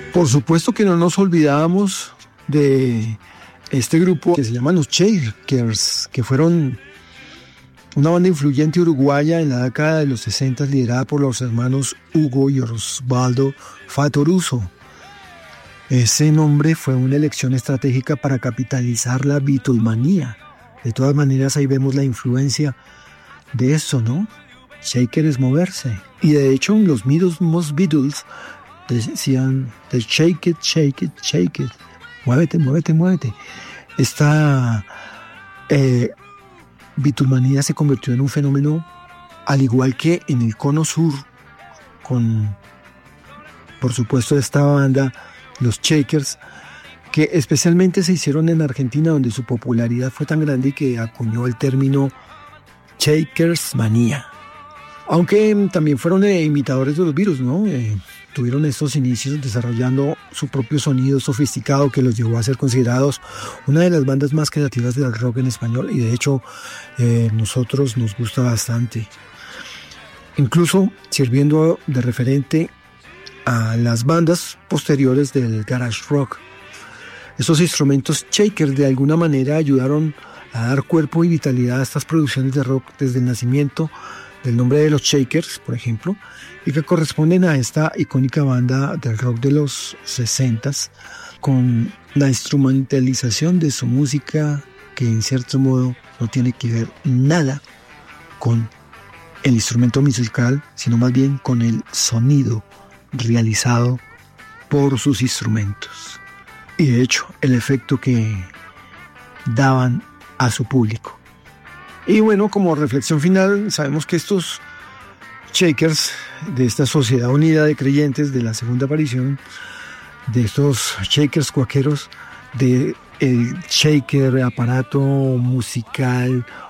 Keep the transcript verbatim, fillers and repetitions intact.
Por supuesto que no nos olvidábamos de este grupo que se llaman los Shakers, que fueron una banda influyente uruguaya en la década de los sesenta, liderada por los hermanos Hugo y Osvaldo Fattoruso. Ese nombre fue una elección estratégica para capitalizar la Beatlemanía. De todas maneras, ahí vemos la influencia de eso, ¿no? Shaker es moverse. Y de hecho, los mismos Beatles decían de shake it, shake it, shake it. Muévete, muévete, muévete. Esta eh, Beatlemanía se convirtió en un fenómeno, al igual que en el Cono Sur, con, por supuesto, esta banda, los Shakers, que especialmente se hicieron en Argentina, donde su popularidad fue tan grande que acuñó el término Shakersmanía. Aunque también fueron eh, imitadores de los Beatles, ¿no? Eh, tuvieron estos inicios desarrollando su propio sonido sofisticado que los llevó a ser considerados una de las bandas más creativas del rock en español, y de hecho eh, nosotros nos gusta bastante, incluso sirviendo de referente a las bandas posteriores del garage rock. Esos instrumentos Shaker de alguna manera ayudaron a dar cuerpo y vitalidad a estas producciones de rock desde el nacimiento del nombre de los Shakers, por ejemplo, y que corresponden a esta icónica banda del rock de los sesentas, con la instrumentalización de su música que en cierto modo no tiene que ver nada con el instrumento musical, sino más bien con el sonido realizado por sus instrumentos y de hecho el efecto que daban a su público. Y bueno, como reflexión final, sabemos que estos Shakers de esta Sociedad Unida de Creyentes, de la segunda aparición de estos Shakers cuaqueros, de el shaker, aparato musical